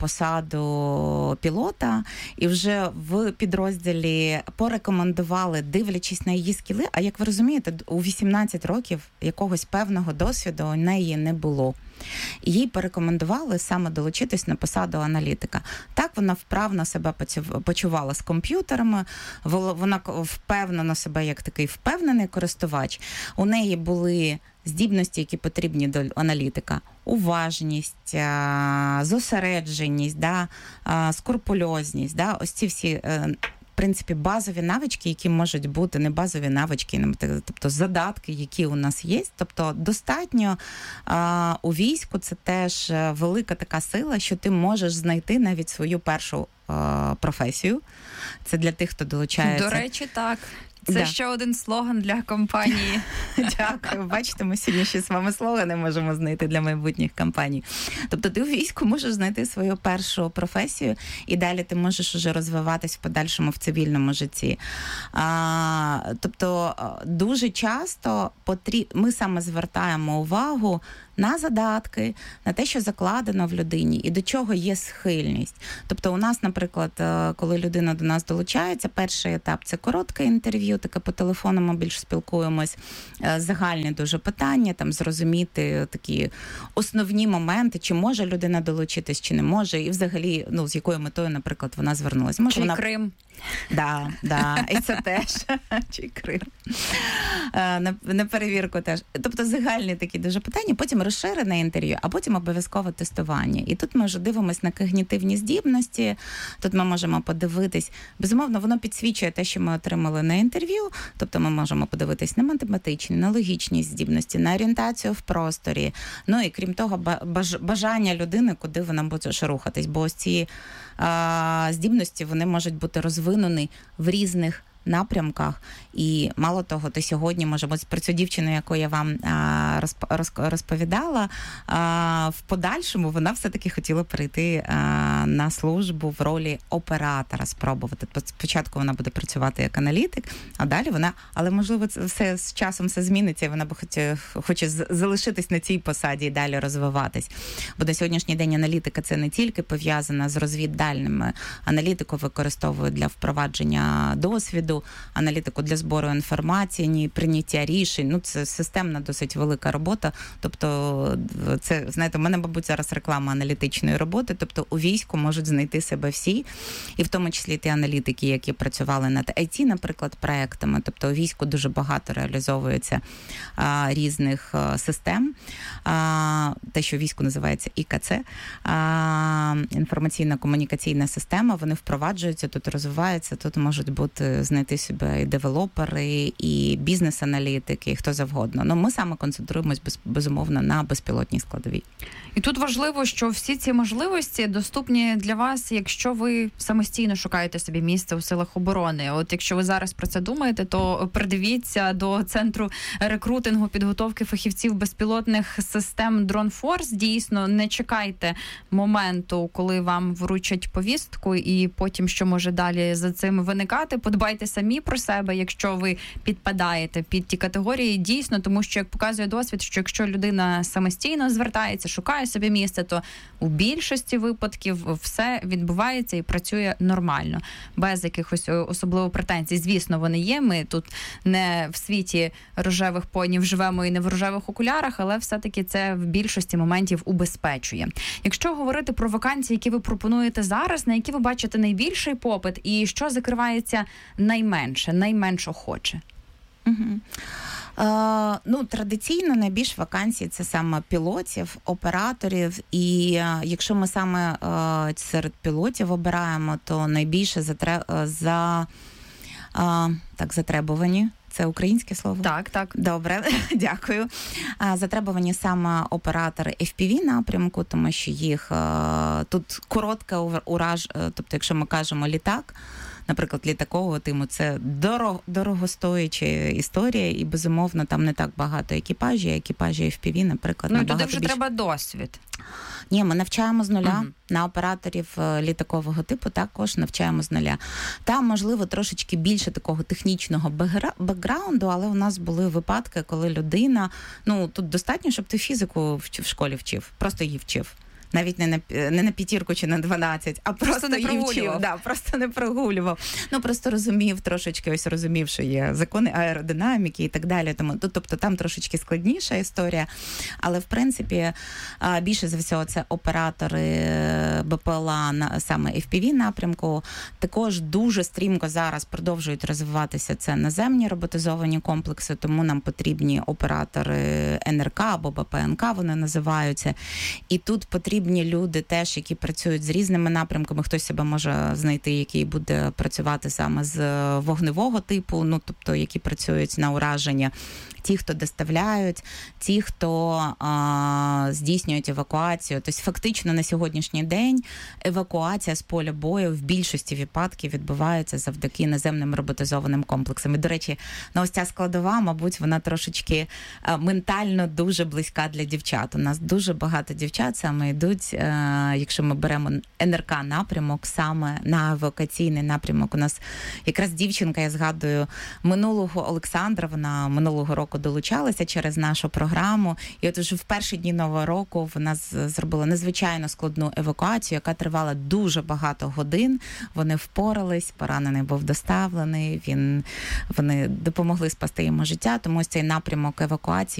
S9: посаду пілота, і вже в підрозділі порекомендували, дивлячись на її скіли, а як ви розумієте, у вісімнадцять років якогось певного досвіду у неї не було. І їй порекомендували саме долучитись на посаду аналітика. Так вона вправно себе почувала з комп'ютерами, вона впевнено себе як такий впевнений користувач. У неї були здібності, які потрібні до аналітика. Уважність, зосередженість, да, скрупульозність, да, ось ці всі, в принципі, базові навички, які можуть бути, не базові навички, тобто задатки, які у нас є. Тобто достатньо а, у війську це теж велика така сила, що ти можеш знайти навіть свою першу а, професію. Це для тих, хто долучається.
S6: До речі, так. Це
S9: да.
S6: ще один слоган для компанії.
S9: Дякую. Бачите, ми сьогодні ще з вами слогани можемо знайти для майбутніх компаній. Тобто ти у війську можеш знайти свою першу професію, і далі ти можеш уже розвиватись в подальшому в цивільному житті. А, тобто дуже часто потріб... ми саме звертаємо увагу на задатки, на те, що закладено в людині, і до чого є схильність. Тобто у нас, наприклад, коли людина до нас долучається, перший етап – це коротке інтерв'ю, таке по телефону ми більш спілкуємось, загальні дуже питання, там зрозуміти такі основні моменти, чи може людина долучитись, чи не може, і взагалі, ну, з якою метою, наприклад, вона звернулася. Може,
S6: чи
S9: вона...
S6: Крим.
S9: Да, да, і це теж. Чи Крим. На, на перевірку теж. Тобто загальні такі дуже питання, потім розширене інтерв'ю, а потім обов'язкове тестування. І тут ми вже дивимося на когнітивні здібності, тут ми можемо подивитись, безумовно, воно підсвічує те, що ми отримали на інтерв'ю, тобто ми можемо подивитись на математичні, на логічні здібності, на орієнтацію в просторі, ну і крім того, баж, бажання людини, куди вона буде рухатись, бо ось ці а, здібності, вони можуть бути розвинені в різних напрямках. І мало того, то сьогодні, може бути, про цю дівчину, яку я вам а, розповідала, а, в подальшому вона все-таки хотіла перейти а, на службу в ролі оператора, спробувати. Спочатку вона буде працювати як аналітик, а далі вона, але можливо це все з часом все зміниться, і вона б хоче, хоче залишитись на цій посаді і далі розвиватись. Бо на сьогоднішній день аналітика це не тільки пов'язана з розвіддальними. Аналітику використовують для впровадження досвіду, аналітику для збору інформації, прийняття рішень. Ну, це системна, досить велика робота. Тобто, це, знаєте, у мене, мабуть, зараз реклама аналітичної роботи. Тобто, у війську можуть знайти себе всі, і в тому числі ті аналітики, які працювали над ай ті, наприклад, проектами. Тобто, у війську дуже багато реалізовується а, різних а, систем. А, те, що в війську називається і ка це, а, інформаційно-комунікаційна система, вони впроваджуються, тут розвиваються, тут можуть бути знайти себе і девелопери, і бізнес-аналітики, і хто завгодно. Ну, ми саме концентруємось, без, безумовно, на безпілотній складовій.
S6: І тут важливо, що всі ці можливості доступні для вас, якщо ви самостійно шукаєте собі місце у силах оборони. От якщо ви зараз про це думаєте, то придивіться до Центру рекрутингу, підготовки фахівців безпілотних систем DroneForce. Дійсно, не чекайте моменту, коли вам вручать повістку, і потім, що може далі за цим виникати. Подбайте самі про себе, якщо ви підпадаєте під ті категорії, дійсно, тому що, як показує досвід, що якщо людина самостійно звертається, шукає собі місце, то у більшості випадків все відбувається і працює нормально, без якихось особливо претензій. Звісно, вони є, ми тут не в світі рожевих понів живемо і не в рожевих окулярах, але все-таки це в більшості моментів убезпечує. Якщо говорити про вакансії, які ви пропонуєте зараз, на які ви бачите найбільший попит і що закривається найменше, найменш охоче?
S9: Угу. Uh, ну, традиційно найбільш вакансій це саме пілотів, операторів, і uh, якщо ми саме uh, серед пілотів обираємо, то найбільше затре... за uh, так, затребувані. Це українське слово?
S6: Так, так.
S9: Добре, дякую. Затребувані саме оператори еф пі ві напрямку, тому що їх тут коротке ураж, тобто якщо ми кажемо літак, наприклад, літакового тиму, це дорого, дорогостояча історія, і, безумовно, там не так багато екіпажів, екіпажі еф пі ві, наприклад,
S6: ну,
S9: набагато
S6: туди вже
S9: більше.
S6: Треба досвід.
S9: Ні, ми навчаємо з нуля.
S6: Uh-huh.
S9: На операторів літакового типу також навчаємо з нуля. Там, можливо, трошечки більше такого технічного бекграунду, але у нас були випадки, коли людина, ну, тут достатньо, щоб ти фізику в школі вчив, просто її вчив. навіть не на, не на п'ятірку чи на дванадцять, а просто,
S6: просто не
S9: їм
S6: прогулював.
S9: вчив. Да, просто не прогулював. Ну, просто розумів трошечки, ось розумів, що є закони аеродинаміки і так далі. Тому, тобто там трошечки складніша історія. Але, в принципі, більше за всього це оператори БПЛА на саме еф пі ві напрямку. Також дуже стрімко зараз продовжують розвиватися це наземні роботизовані комплекси, тому нам потрібні оператори ен ер ка або бе пе ен ка, вони називаються. І тут потрібні люди теж, які працюють з різними напрямками. Хтось себе може знайти, який буде працювати саме з вогневого типу, ну, тобто, які працюють на ураження. Ті, хто доставляють, ті, хто а, здійснюють евакуацію. Тобто, фактично, на сьогоднішній день евакуація з поля бою в більшості випадків відбувається завдяки наземним роботизованим комплексам. І, до речі, ну, ось ця складова, мабуть, вона трошечки а, ментально дуже близька для дівчат. У нас дуже багато дівчат саме йдуть, а, якщо ми беремо ен ер ка напрямок, саме на евакуаційний напрямок. У нас якраз дівчинка, я згадую, минулого Олександра, вона минулого року долучалася через нашу програму. І от уже в перші дні Нового року вона зробила надзвичайно складну евакуацію, яка тривала дуже багато годин. Вони впорались, поранений був доставлений, він, вони допомогли спасти йому життя. Тому ось цей напрямок евакуації